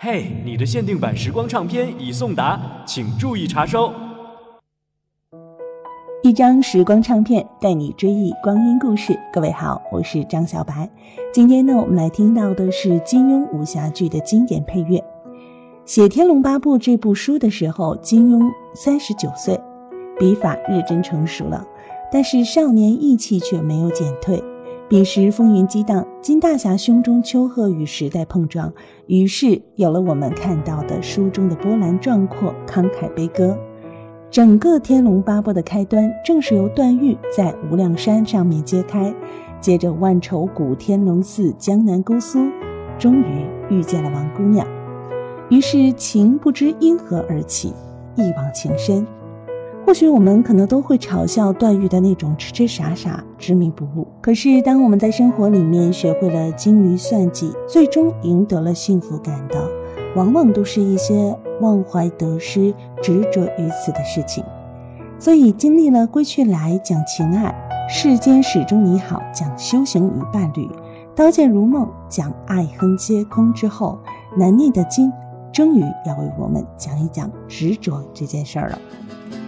嘿，你的限定版时光唱片已送达，请注意查收。 一张时光唱片带你追忆光阴故事。各位好，我是张小白。今天呢，我们来听到的是金庸武侠剧的经典配乐。写《天龙八部》这部书的时候，金庸39岁，笔法日臻成熟了，但是少年意气却没有减退。彼时风云激荡，金大侠胸中丘壑与时代碰撞，于是有了我们看到的书中的波澜壮阔、慷慨悲歌。整个《天龙八部》的开端正是由段誉在无量山上面揭开，接着万愁谷、天龙寺、江南姑苏，终于遇见了王姑娘。于是情不知因何而起，一往情深。或许我们可能都会嘲笑段誉的那种痴痴傻傻、执迷不悟，可是当我们在生活里面学会了精于算计，最终赢得了幸福感的，往往都是一些忘怀得失、执着于此的事情。所以经历了归去来讲情爱，世间始终你好讲修行与伴侣，刀剑如梦讲爱恨皆空之后，难念的经终于要为我们讲一讲执着这件事儿了。